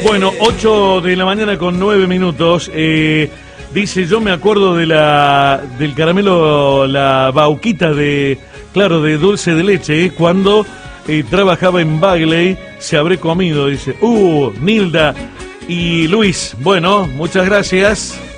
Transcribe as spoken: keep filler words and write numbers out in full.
Bueno, ocho de la mañana con nueve minutos. Eh, dice, yo me acuerdo de la del caramelo, la bauquita de, claro, de dulce de leche, eh, cuando eh, trabajaba en Bagley, se habré comido, dice. Uh, Nilda y Luis. Bueno, muchas gracias.